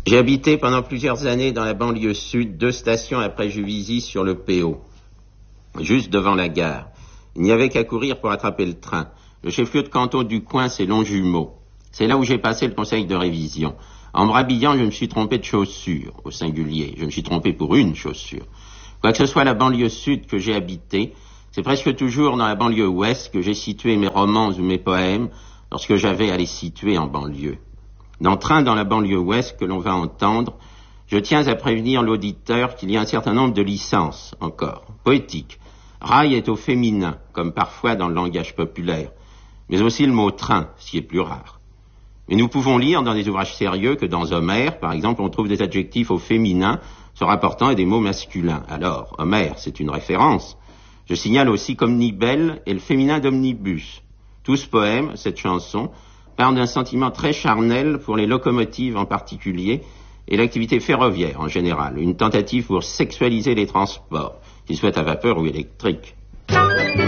J'ai habité pendant plusieurs années dans la banlieue sud, 2 stations après Juvisy sur le PO, juste devant la gare. Il n'y avait qu'à courir pour attraper le train. Le chef-lieu de canton du coin, c'est Longjumeau. C'est là où j'ai passé le conseil de révision. En me rhabillant, je me suis trompé de chaussure, au singulier. Je me suis trompé pour une chaussure. Quoi que ce soit la banlieue sud que j'ai habitée, c'est presque toujours dans la banlieue ouest que j'ai situé mes romans ou mes poèmes lorsque j'avais à les situer en banlieue. Dans Train dans la banlieue ouest que l'on va entendre, je tiens à prévenir l'auditeur qu'il y a un certain nombre de licences encore, poétiques. Rail est au féminin, comme parfois dans le langage populaire, mais aussi le mot train, ce qui est plus rare. Mais nous pouvons lire dans des ouvrages sérieux que dans Homère, par exemple, on trouve des adjectifs au féminin se rapportant à des mots masculins. Alors, Homère, c'est une référence. Je signale aussi qu'omnibelle est le féminin d'omnibus. Tout ce poème, cette chanson, parle d'un sentiment très charnel pour les locomotives en particulier et l'activité ferroviaire en général, une tentative pour sexualiser les transports, qu'ils soient à vapeur ou électriques.